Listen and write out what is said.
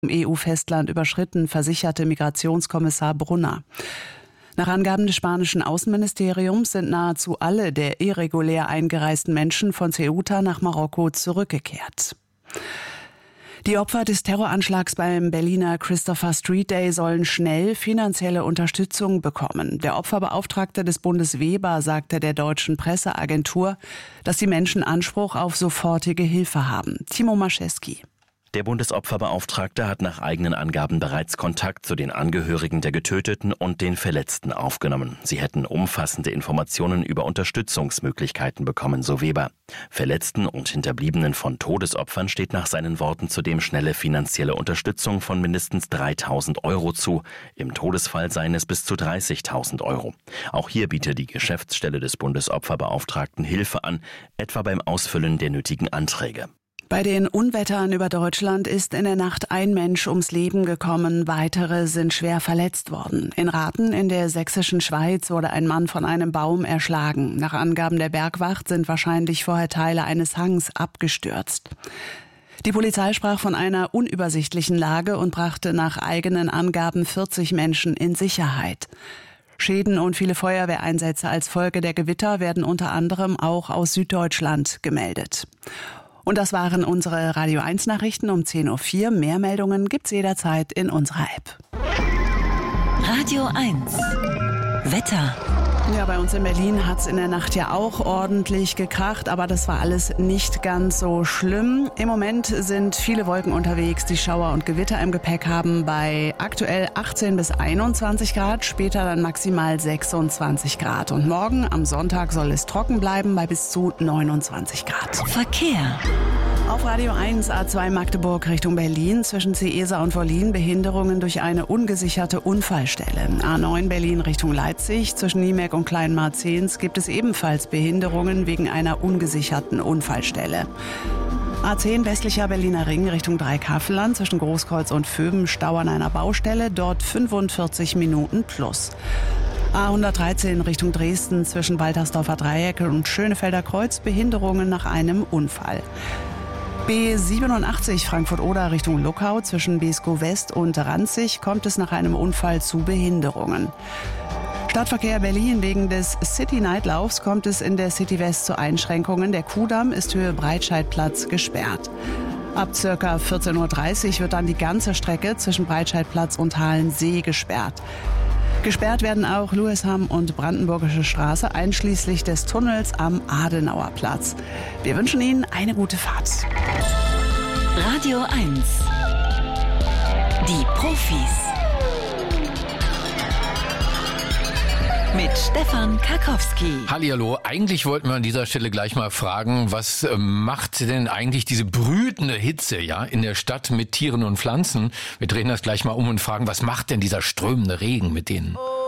EU-Festland überschritten, versicherte Migrationskommissar Brunner. Nach Angaben des spanischen Außenministeriums sind nahezu alle der irregulär eingereisten Menschen von Ceuta nach Marokko zurückgekehrt. Die Opfer des Terroranschlags beim Berliner Christopher Street Day sollen schnell finanzielle Unterstützung bekommen. Der Opferbeauftragte des Bundes Weber sagte der deutschen Presseagentur, dass die Menschen Anspruch auf sofortige Hilfe haben. Timo Maschewski. Der Bundesopferbeauftragte hat nach eigenen Angaben bereits Kontakt zu den Angehörigen der Getöteten und den Verletzten aufgenommen. Sie hätten umfassende Informationen über Unterstützungsmöglichkeiten bekommen, so Weber. Verletzten und Hinterbliebenen von Todesopfern steht nach seinen Worten zudem schnelle finanzielle Unterstützung von mindestens 3.000 € zu. Im Todesfall seien es bis zu 30.000 €. Auch hier bietet die Geschäftsstelle des Bundesopferbeauftragten Hilfe an, etwa beim Ausfüllen der nötigen Anträge. Bei den Unwettern über Deutschland ist in der Nacht ein Mensch ums Leben gekommen, weitere sind schwer verletzt worden. In Rathen in der sächsischen Schweiz wurde ein Mann von einem Baum erschlagen. Nach Angaben der Bergwacht sind wahrscheinlich vorher Teile eines Hangs abgestürzt. Die Polizei sprach von einer unübersichtlichen Lage und brachte nach eigenen Angaben 40 Menschen in Sicherheit. Schäden und viele Feuerwehreinsätze als Folge der Gewitter werden unter anderem auch aus Süddeutschland gemeldet. Und das waren unsere Radio 1 Nachrichten um 10.04 Uhr. Mehr Meldungen gibt's jederzeit in unserer App. Radio 1 Wetter. Ja, bei uns in Berlin hat's in der Nacht ja auch ordentlich gekracht, aber das war alles nicht ganz so schlimm. Im Moment sind viele Wolken unterwegs, die Schauer und Gewitter im Gepäck haben bei aktuell 18 bis 21 Grad, später dann maximal 26 Grad. Und morgen am Sonntag soll es trocken bleiben bei bis zu 29 Grad. Verkehr. Auf Radio 1 A2 Magdeburg Richtung Berlin zwischen Ciesa und Wollin Behinderungen durch eine ungesicherte Unfallstelle. A9 Berlin Richtung Leipzig zwischen Niemek und Kleinmarzens gibt es ebenfalls Behinderungen wegen einer ungesicherten Unfallstelle. A10 westlicher Berliner Ring Richtung Dreikaffelland zwischen Großkreuz und Vöben Stau an einer Baustelle, dort 45 Minuten plus. A113 Richtung Dresden zwischen Waltersdorfer Dreieck und Schönefelder Kreuz Behinderungen nach einem Unfall. B87 Frankfurt-Oder Richtung Luckau zwischen Beeskow West und Ranzig kommt es nach einem Unfall zu Behinderungen. Stadtverkehr Berlin wegen des City-Nightlaufs kommt es in der City West zu Einschränkungen. Der Kudamm ist Höhe Breitscheidplatz gesperrt. Ab ca. 14.30 Uhr wird dann die ganze Strecke zwischen Breitscheidplatz und Halensee gesperrt. Gesperrt werden auch Louisham und Brandenburgische Straße, einschließlich des Tunnels am Adenauerplatz. Wir wünschen Ihnen eine gute Fahrt. Radio 1 Die Profis mit Stefan Karkowski. Hallihallo, eigentlich wollten wir an dieser Stelle gleich mal fragen, was macht denn eigentlich diese brütende Hitze in der Stadt mit Tieren und Pflanzen? Wir drehen das gleich mal um und fragen, was macht denn dieser strömende Regen mit denen?